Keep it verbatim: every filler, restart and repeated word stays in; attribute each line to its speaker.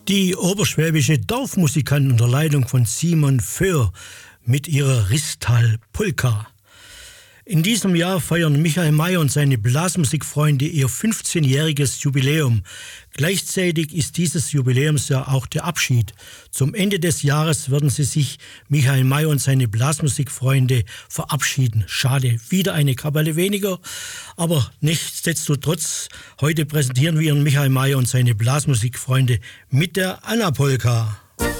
Speaker 1: Die oberschwäbische Dorfmusikanten unter Leitung von Simon Föhr mit ihrer Ristal-Polka. In diesem Jahr feiern Michael Mayer und seine Blasmusikfreunde ihr fünfzehnjähriges Jubiläum. Gleichzeitig ist dieses Jubiläumsjahr auch der Abschied. Zum Ende des Jahres werden sie sich, Michael Mayer und seine Blasmusikfreunde, verabschieden. Schade, wieder eine Kapelle weniger, aber nichtsdestotrotz, heute präsentieren wir Michael Mayer und seine Blasmusikfreunde mit der Anna-Polka.